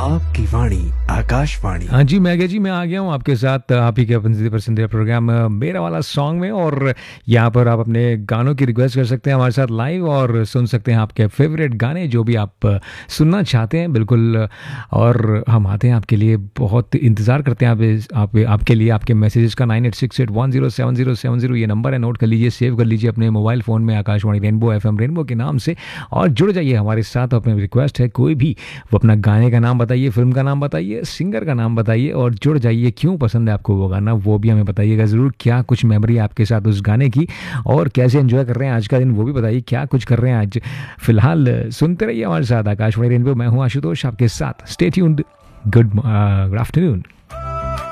आपकी वाणी आकाशवाणी। हाँ जी, मैं जी मैं आ गया हूँ आपके साथ आप ही के पसंदीदा प्रोग्राम मेरा वाला सॉन्ग में। और यहाँ पर आप अपने गानों की रिक्वेस्ट कर सकते हैं हमारे साथ लाइव और सुन सकते हैं आपके फेवरेट गाने जो भी आप सुनना चाहते हैं बिल्कुल। और हम आते हैं आपके लिए, बहुत इंतज़ार करते हैं आपके लिए आपके मैसेजेस का। 9868107070 ये नंबर है, नोट कर लीजिए, सेव कर लीजिए अपने मोबाइल फ़ोन में, आकाशवाणी रेनबो FM रेनबो के नाम से, और जुड़ जाइए हमारे साथ। अपने रिक्वेस्ट है कोई भी, वो अपना गाने का नाम बताइए, फिल्म का नाम बताइए, सिंगर का नाम बताइए और जुड़ जाइए। क्यों पसंद है आपको वो गाना, वो भी हमें बताइएगा ज़रूर। क्या कुछ मेमोरी है आपके साथ उस गाने की, और कैसे एंजॉय कर रहे हैं आज का दिन, वो भी बताइए। क्या कुछ कर रहे हैं आज फिलहाल। सुनते रहिए हमारे साथ आकाशवाणी रेनबो। मैं हूँ आशुतोष आपके साथ। Stay tuned. Good afternoon.